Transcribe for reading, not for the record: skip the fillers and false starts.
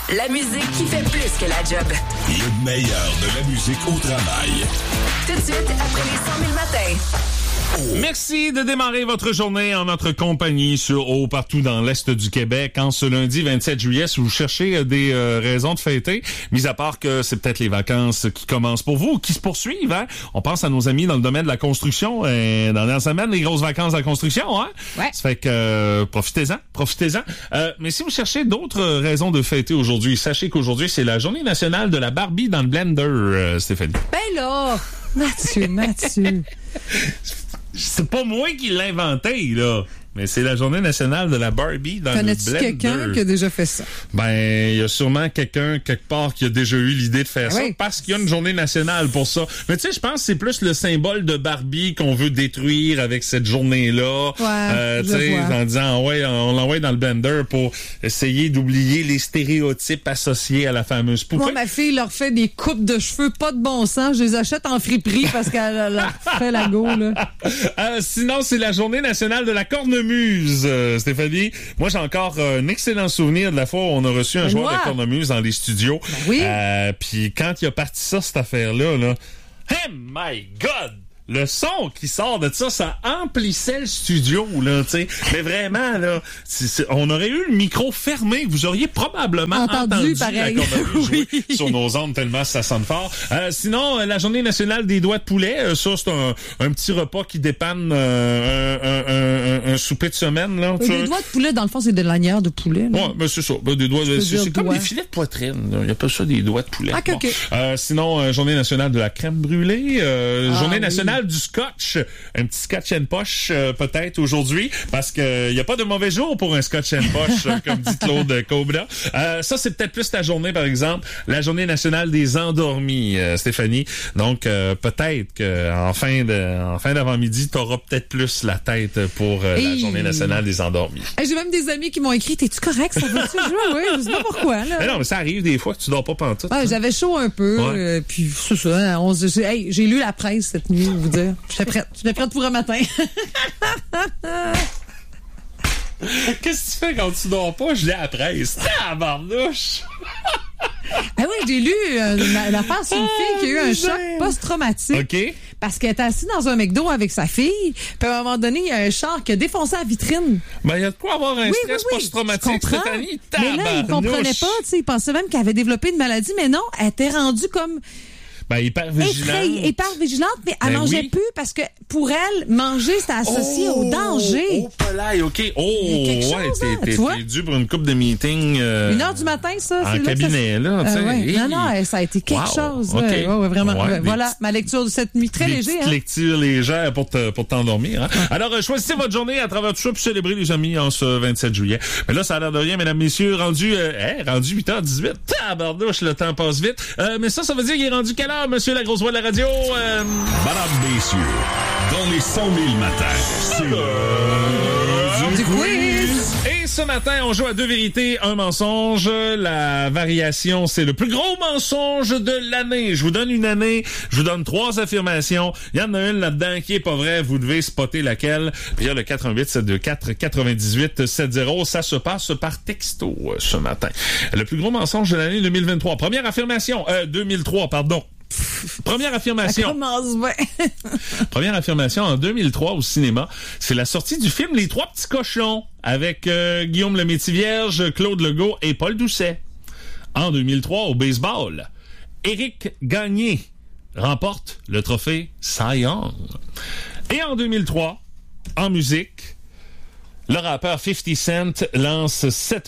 La musique qui fait plus que la job. Le meilleur de la musique au travail. Tout de suite, après les 100 000 matins. Merci de démarrer votre journée en notre compagnie partout dans l'Est du Québec en ce lundi 27 juillet. Si vous cherchez des raisons de fêter, mis à part que c'est peut-être les vacances qui commencent pour vous ou qui se poursuivent, hein? On pense à nos amis dans le domaine de la construction. Dans la semaine, les grosses vacances de la construction, hein? Ouais. Ça fait que profitez-en. Mais si vous cherchez d'autres raisons de fêter aujourd'hui, sachez qu'aujourd'hui, c'est la journée nationale de la Barbie dans le blender, Stéphanie. Ben là, Mathieu. C'est pas moi qui l'ai inventé, là. Mais c'est la journée nationale de la Barbie dans le blender. Connais-tu quelqu'un qui a déjà fait ça? Ben, il y a sûrement quelqu'un, quelque part, qui a déjà eu l'idée de faire ça, parce qu'il y a une journée nationale pour ça. Mais tu sais, je pense que c'est plus le symbole de Barbie qu'on veut détruire avec cette journée-là. Ouais, tu sais, en disant, on l'envoie dans le blender pour essayer d'oublier les stéréotypes associés à la fameuse poupée. Moi, ma fille leur fait des coupes de cheveux pas de bon sens. Je les achète en friperie parce qu'elle a fait la go, là. Sinon, c'est la journée nationale de la cornemuse, Stéphanie. Moi, j'ai encore un excellent souvenir de la fois où on a reçu un joueur de cornemuse dans les studios. Ben oui. Puis quand il a parti ça, cette affaire-là, là, hey my God! Le son qui sort de ça emplissait le studio, là, tu sais. Mais vraiment, là, on aurait eu le micro fermé, vous auriez probablement entendu pareil. la cornemuse jouer sur nos ondes tellement ça sonne fort. Sinon, la journée nationale des doigts de poulet, ça, c'est un petit repas qui dépanne un souper de semaine, là. Des doigts de poulet, dans le fond, c'est de lanière de poulet, là. Ouais, ben c'est ça. Ben, des doigts, c'est comme des filets de poitrine, là. Il appelle ça des doigts de poulet. OK. Sinon, journée nationale de la crème brûlée, journée nationale du scotch, un petit scotch and poche peut-être aujourd'hui, parce que y a pas de mauvais jour pour un scotch and poche, comme dit Claude Cobra. Ça, c'est peut-être plus ta journée, par exemple, la journée nationale des endormis, Stéphanie. Donc, peut-être que en fin d'avant-midi, t'auras peut-être plus la tête pour la journée nationale des endormis. J'ai même des amis qui m'ont écrit, t'es-tu correct? Ça va-tu jouer? Oui, je sais pas pourquoi, là. Mais non, mais ça arrive des fois que tu dors pas pantoute. Ouais, j'avais chaud un peu, puis c'est ça. J'ai lu la presse cette nuit, vous dire. J'étais prête pour un matin. Qu'est-ce que tu fais quand tu dors pas? Je l'ai à la presse. Tabarnouche! Ah oui, j'ai lu l'affaire sur une fille qui a eu un choc post-traumatique. OK. Parce qu'elle était assise dans un McDo avec sa fille, puis à un moment donné, il y a un char qui a défoncé la vitrine. Ben, il y a de quoi avoir un stress post-traumatique, Stéphanie. Mais là, il comprenait pas, tu sais, il pensait même qu'elle avait développé une maladie, mais non, elle était rendue comme... Ben, hyper vigilante, mais elle mangeait plus parce que pour elle, manger, c'était associé au danger. Oh, polaille, OK. T'es dû pour une couple de meeting. 1h du matin, ça. En cabinet, là, tu sais. Non, ça a été quelque chose. Okay. Ouais, vraiment. Voilà, ma lecture de cette nuit. Très léger. Lecture légère pour t'endormir. Hein? Alors, choisissez votre journée à travers tout ça, puis célébrez les amis en ce 27 juillet. Mais là, ça a l'air de rien, mesdames, messieurs, rendu 8h18. Tabarnouche, le temps passe vite. Mais ça veut dire qu'il est rendu quelle heure, monsieur la grosse voix de la radio? Madame, messieurs, dans les 100 000 matins, c'est l'heure du quiz. Et ce matin, on joue à 2 vérités, un mensonge. La variation, c'est le plus gros mensonge de l'année. Je vous donne une année, je vous donne 3 affirmations. Il y en a une là-dedans qui est pas vraie. Vous devez spotter laquelle. Puis il y a le 88-724-9870. Ça se passe par texto ce matin. Le plus gros mensonge de l'année 2023. Première affirmation. 2003, pardon. Première affirmation. Ça commence bien. Première affirmation en 2003 au cinéma, c'est la sortie du film Les Trois Petits Cochons avec Guillaume Lemaitre-Vierge, Claude Legault et Paul Doucet. En 2003 au baseball, Éric Gagné remporte le trophée Cy Young. Et en 2003, en musique, le rappeur 50 Cent lance 7